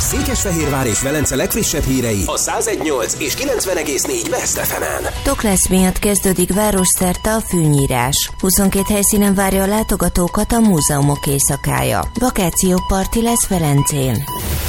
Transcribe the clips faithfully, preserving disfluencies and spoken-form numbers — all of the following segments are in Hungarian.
Székesfehérvár és Velence legfrissebb hírei a száz egy nyolc és kilencven egész négy Best ef emen. Toklesz miatt kezdődik városszerte a fűnyírás. huszonkét helyszínen várja a látogatókat a múzeumok éjszakája. Vakációparti lesz Velencén.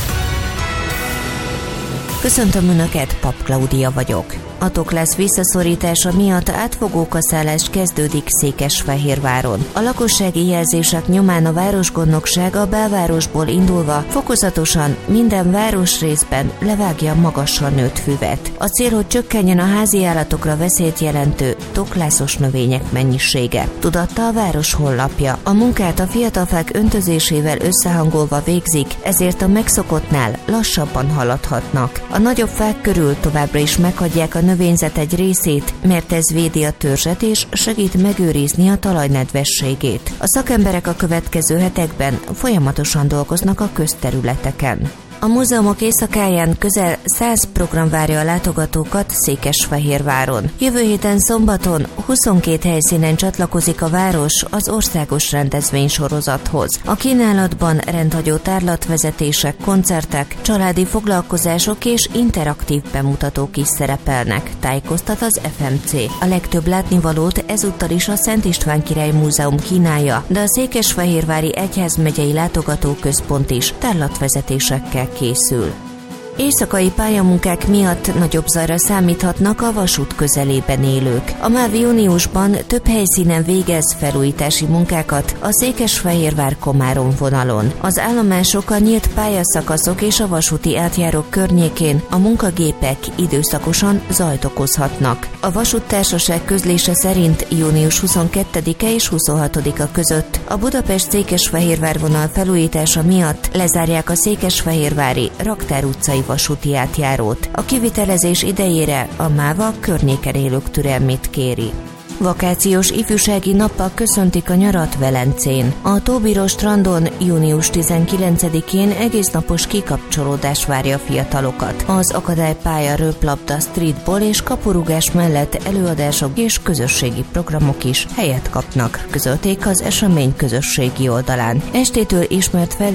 Köszöntöm Önöket, Pap Klaudia vagyok. A Toklesz visszaszorítása miatt átfogó kaszálás kezdődik Székesfehérváron. A lakossági jelzések nyomán a városgondnokság a belvárosból indulva fokozatosan minden városrészben levágja magasan nőtt füvet. A cél, hogy csökkenjen a házi állatokra veszélyt jelentő toklászos növények mennyisége, tudatta a város honlapja. A munkát a fiatal fák öntözésével összehangolva végzik, ezért a megszokottnál lassabban haladhatnak. A nagyobb fák körül továbbra is meghagyják a növényzet egy részét, mert ez védi a törzset és segít megőrizni a talaj nedvességét. A szakemberek a következő hetekben folyamatosan dolgoznak a közterületeken. A múzeumok éjszakáján közel száz program várja a látogatókat Székesfehérváron. Jövő héten szombaton huszonkét helyszínen csatlakozik a város az országos rendezvénysorozathoz. A kínálatban rendhagyó tárlatvezetések, koncertek, családi foglalkozások és interaktív bemutatók is szerepelnek, tájékoztat az ef em cé. A legtöbb látnivalót ezúttal is a Szent István Király Múzeum kínálja, de a Székesfehérvári Egyházmegyei Látogatóközpont is tárlatvezetésekkel készül. Éjszakai pályamunkák miatt nagyobb zajra számíthatnak a vasút közelében élők. A MÁV júniusban több helyszínen végez felújítási munkákat a Székesfehérvár-Komárom vonalon. Az állomások, a nyílt pályaszakaszok és a vasúti átjárók környékén a munkagépek időszakosan zajt okozhatnak. A vasúttársaság közlése szerint június huszonkettedike és huszonhatodika között a Budapest-Székesfehérvár vonal felújítása miatt lezárják a székesfehérvári Raktár utcai vasúti átjárót. A kivitelezés idejére a MÁV a környéken élők türelmét kéri. Vakációs ifjúsági nappal köszöntik a nyarat Velencén. A Tóbíró strandon június tizenkilencedikén egésznapos kikapcsolódás várja a fiatalokat. Az akadálypálya, röplabda, streetball és kaporúgás mellett előadások és közösségi programok is helyet kapnak, közölték az esemény közösségi oldalán. Estétől ismert fel